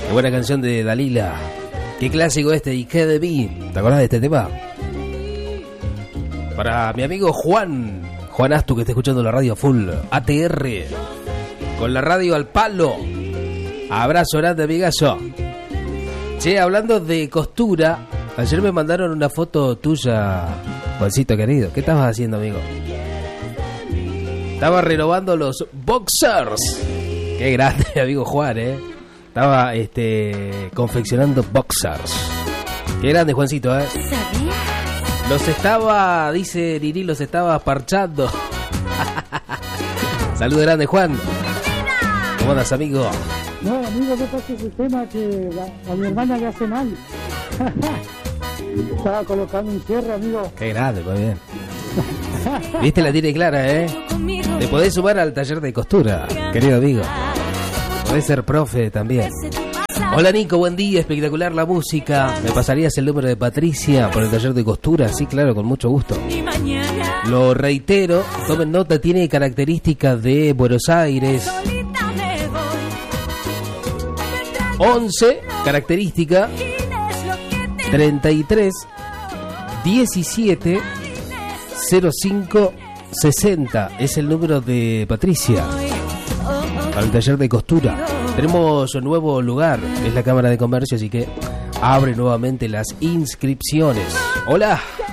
Qué buena canción de Dalila. Qué clásico este, y qué de mí. ¿Te acordás de este tema? Para mi amigo Juan Astu, que está escuchando la radio full ATR, con la radio al palo. Abrazo grande, amigazo. Che, hablando de costura, ayer me mandaron una foto tuya, Juancito querido. ¿Qué estabas haciendo, amigo? Estaba renovando los boxers. Qué grande, amigo Juan, Estaba confeccionando boxers. Qué grande, Juancito, Los estaba, dice Lili, los estaba parchando. Saludos grande, Juan. ¿Cómo andas, amigo? No, amigo, ¿qué pasa ese tema que a mi hermana le hace mal? Estaba colocando un cierre, amigo. Qué grande, muy bien. Viste, la tiene clara, Te podés sumar al taller de costura, querido amigo. Podés ser profe también. Hola, Nico, buen día, espectacular la música. ¿Me pasarías el número de Patricia por el taller de costura? Sí, claro, con mucho gusto. Lo reitero, tomen nota, tiene características de Buenos Aires. 11, característica 33 17 05 60. Es el número de Patricia para el taller de costura. Tenemos un nuevo lugar, es la Cámara de Comercio, así que abre nuevamente las inscripciones. Hola.